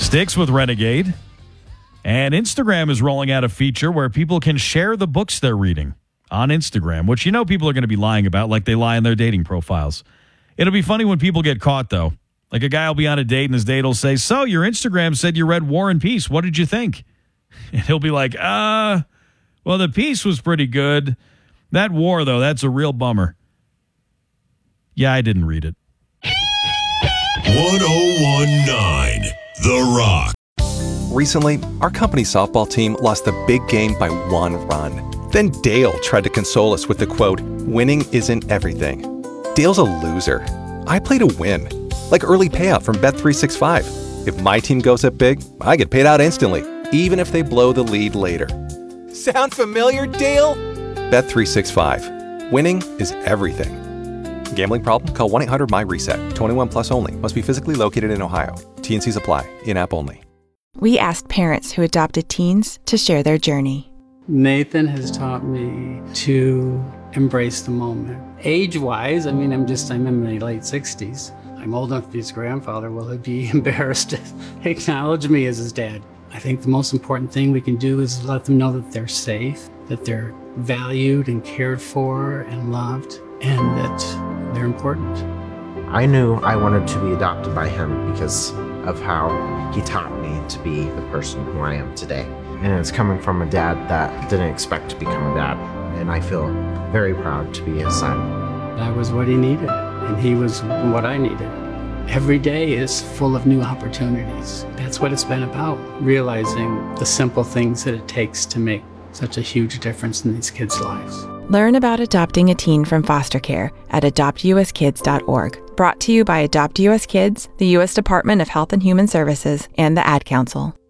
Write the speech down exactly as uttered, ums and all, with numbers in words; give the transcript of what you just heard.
sticks with Renegade. And Instagram is rolling out a feature where people can share the books they're reading on Instagram, which you know people are going to be lying about like they lie in their dating profiles. It'll be funny when people get caught, though. Like a guy will be on a date and his date will say, so your Instagram said you read War and Peace. What did you think? And he'll be like, uh, well, the Peace was pretty good. That War, though, that's a real bummer. Yeah, I didn't read it. one oh one point nine The Rock. Recently, our company softball team lost the big game by one run. Then Dale tried to console us with the quote, winning isn't everything. Dale's a loser. I play to win. Like early payout from Bet three sixty-five. If my team goes up big, I get paid out instantly, even if they blow the lead later. Sound familiar, Dale? Bet three sixty-five. Winning is everything. Gambling problem? Call one eight hundred my reset. twenty-one plus only. Must be physically located in Ohio. T and C's apply. In-app only. We asked parents who adopted teens to share their journey. Nathan has taught me to embrace the moment. Age-wise, I mean, I'm just, I'm in my late sixties. I'm old enough to be his grandfather. Will he be embarrassed to acknowledge me as his dad? I think the most important thing we can do is let them know that they're safe, that they're valued and cared for and loved, and that they're important. I knew I wanted to be adopted by him because of how he taught me to be the person who I am today. And it's coming from a dad that didn't expect to become a dad. And I feel very proud to be his son. That was what he needed, and he was what I needed. Every day is full of new opportunities. That's what it's been about, realizing the simple things that it takes to make such a huge difference in these kids' lives. Learn about adopting a teen from foster care at adopt u s kids dot org. Brought to you by Adopt U S Kids, the U S Department of Health and Human Services, and the Ad Council.